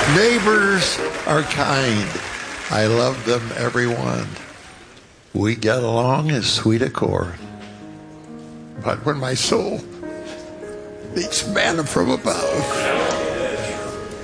Neighbors are kind. I love them, everyone. We get along as sweet accord. But when my soul meets manna from above,